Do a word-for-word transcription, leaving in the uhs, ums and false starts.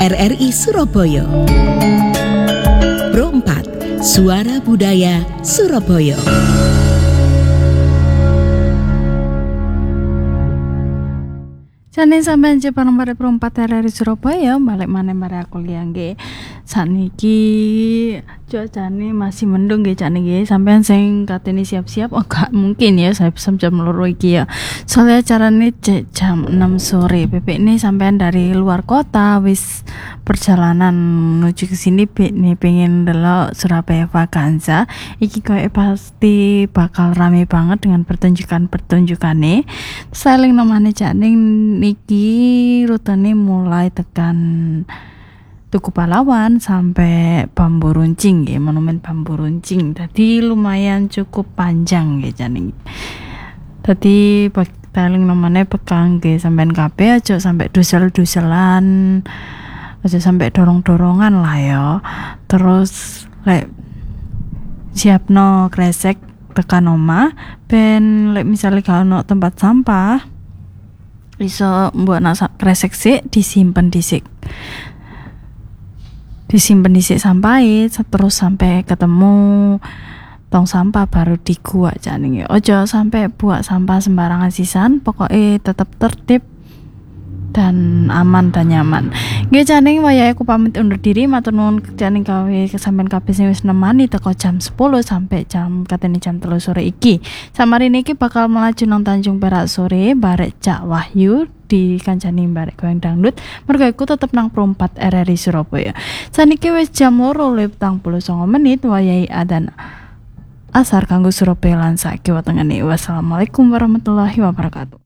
R R I Surabaya. Pro empat, Suara Budaya Surabaya. Jane sampeyan Jepang bare Pro empat R R I Surabaya, balik maneh bare aku liang nggih. Saniki cuacane masih mendung nggih jane nggih. Sampeyan sing katene siap-siap oh gak mungkin ya saya bisa jam loro iki ya. Soalnya acarane jam enam sore. P P ini sampeyan dari luar kota wis perjalanan menuju ke sini nih pengen delok Surabaya Vaganza. Iki koyo pasti bakal rame banget dengan pertunjukan-pertunjukane. Saling nomane jane niki rutene mulai tekan Tugu Pahlawan sampai Bambu Runcing ya, Monumen Bambu Runcing. Tadi lumayan cukup panjang ya jane. Tadi paling nomane pegang nggih sampean kabeh aja sampai dusel-duselan. Aja sampai dorong-dorongan lah ya. Terus lek siapno kresek tekan omah ben lek misale gak ono tempat sampah iso mbok nak kresek sik disimpen dhisik. Disimpen dhisik sampai terus sampai ketemu tong sampah baru diguak jane. Ojo sampai buat sampah sembarangan sisan, pokoknya tetap tertib dan aman dan nyaman. Nggih jane wayahe aku pamit undur diri, matur nuwun jane gawe sampean kabeh sing wis nemani teko jam sepuluh sampai jam katene jam telu sore iki. Samarine iki bakal melaju nang Tanjung Perak sore barek Cak Wahyu di kancane barek goyang dangdut. Mergo iku tetep nang Pro empat R R I Surabaya. Saniki wis jam loro lewat petang puluh sanga menit wayahe adzan asar kanggo Surabaya lan saiki wetengene. Wassalamualaikum warahmatullahi wabarakatuh.